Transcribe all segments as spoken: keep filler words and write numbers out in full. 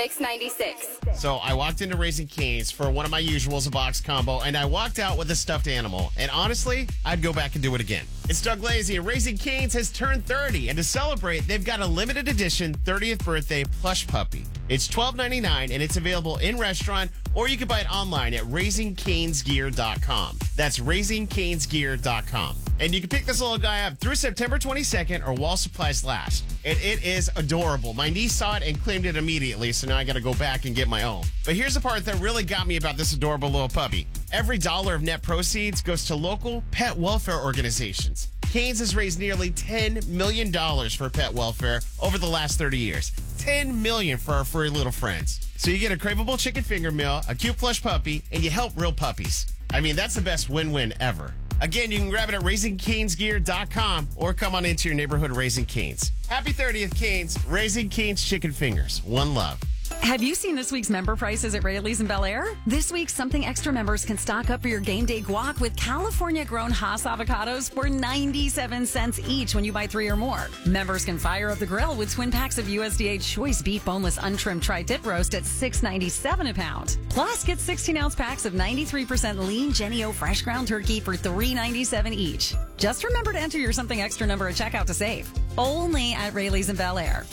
Mix ninety-six. So I walked into Raising Cane's for one of my usuals, a box combo, and I walked out with a stuffed animal. And honestly, I'd go back and do it again. It's Doug Lazy, and Raising Cane's has turned thirty. And to celebrate, they've got a limited edition thirtieth birthday plush puppy. It's twelve ninety-nine, and it's available in restaurant, or you can buy it online at raising canes gear dot com. That's raising canes gear dot com. And you can pick this little guy up through September twenty-second or while supplies last. And it is adorable. My niece saw it and claimed it immediately, so now I got to go back and get my own. But here's the part that really got me about this adorable little puppy. Every dollar of net proceeds goes to local pet welfare organizations. Cane's has raised nearly ten million dollars for pet welfare over the last thirty years. ten million dollars for our furry little friends. So you get a craveable chicken finger meal, a cute plush puppy, and you help real puppies. I mean, that's the best win-win ever. Again, you can grab it at raising canes gear dot com or come on into your neighborhood Raising Cane's. Happy thirtieth, Cane's. Raising Cane's Chicken Fingers. One love. Have you seen this week's member prices at Rayleigh's in Bel Air? This week, Something Extra members can stock up for your game day guac with California-grown Hass avocados for ninety-seven cents each when you buy three or more. Members can fire up the grill with twin packs of U S D A choice beef boneless untrimmed tri-tip roast at six ninety-seven a pound. Plus, get sixteen-ounce packs of ninety-three percent lean Jennie-O fresh ground turkey for three ninety-seven each. Just remember to enter your Something Extra number at checkout to save. Only at Rayleigh's in Bel Air.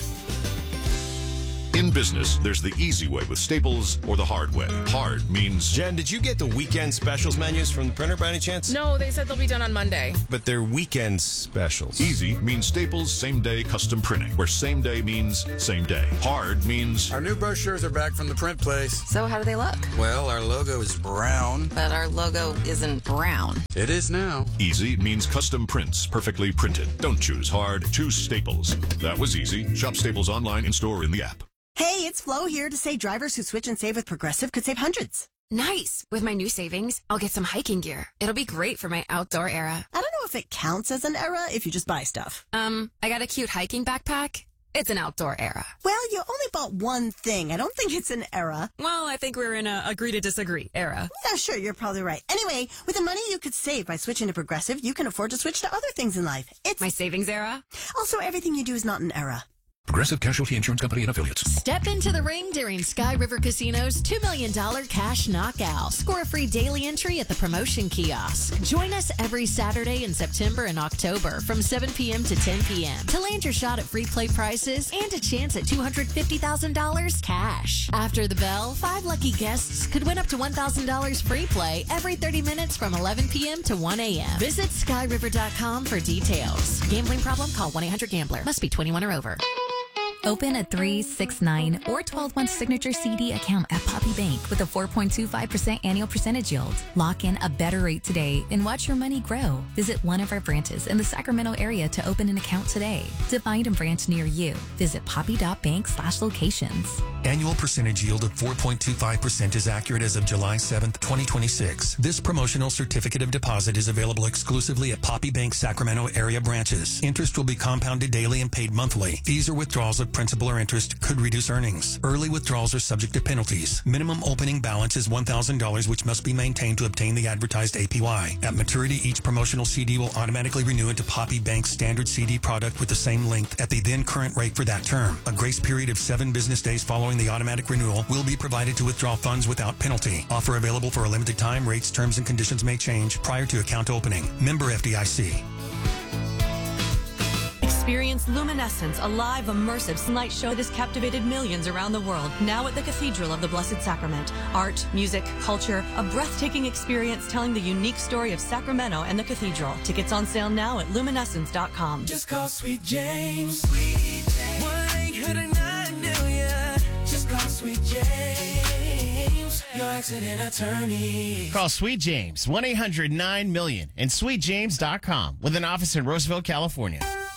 In business, there's the easy way with Staples or the hard way. Hard means... Jen, did you get the weekend specials menus from the printer by any chance? No, they said they'll be done on Monday. But they're weekend specials. Easy means Staples same-day custom printing, where same day means same day. Hard means... Our new brochures are back from the print place. So how do they look? Well, our logo is brown. But our logo isn't brown. It is now. Easy means custom prints, perfectly printed. Don't choose hard, choose Staples. That was easy. Shop Staples online, in-store, in the app. Hey, it's Flo here to say drivers who switch and save with Progressive could save hundreds. Nice. With my new savings, I'll get some hiking gear. It'll be great for my outdoor era. I don't know if it counts as an era if you just buy stuff. Um, I got a cute hiking backpack. It's an outdoor era. Well, you only bought one thing. I don't think it's an era. Well, I think we're in a agree to disagree era. Yeah, sure, you're probably right. Anyway, with the money you could save by switching to Progressive, you can afford to switch to other things in life. It's my savings era. Also, everything you do is not an era. Progressive Casualty Insurance Company and Affiliates. Step into the ring during Sky River Casino's two million dollars Cash Knockout. Score a free daily entry at the promotion kiosk. Join us every Saturday in September and October from seven p.m. to ten p.m. to land your shot at free play prizes and a chance at two hundred fifty thousand dollars cash. After the bell, five lucky guests could win up to one thousand dollars free play every thirty minutes from eleven p.m. to one a.m. Visit sky river dot com for details. Gambling problem? Call one eight hundred gambler. Must be twenty-one or over. Open a three, six, nine, or twelve-month signature C D account at Poppy Bank with a four point two five percent annual percentage yield. Lock in a better rate today and watch your money grow. Visit one of our branches in the Sacramento area to open an account today. To find a branch near you, visit poppy.bank slash locations. Annual percentage yield of four point two five percent is accurate as of July seventh, twenty twenty-six. This promotional certificate of deposit is available exclusively at Poppy Bank Sacramento area branches. Interest will be compounded daily and paid monthly. Fees or withdrawals of principal or interest could reduce earnings. Early withdrawals are subject to penalties. Minimum opening balance is one thousand dollars, which must be maintained to obtain the advertised A P Y. At maturity, each promotional C D will automatically renew into Poppy Bank's standard C D product with the same length at the then current rate for that term. A grace period of seven business days following the automatic renewal will be provided to withdraw funds without penalty. Offer available for a limited time. Rates, terms, and conditions may change prior to account opening. Member F D I C. Experience Luminescence, a live, immersive light show that has captivated millions around the world. Now at the Cathedral of the Blessed Sacrament. Art, music, culture, a breathtaking experience telling the unique story of Sacramento and the Cathedral. Tickets on sale now at luminescence dot com. Just call Sweet James. Sweet James. one eight hundred nine million. Just call Sweet James. Your accident attorney. Call Sweet James, one eight hundred nine million and sweet james dot com with an office in Roseville, California.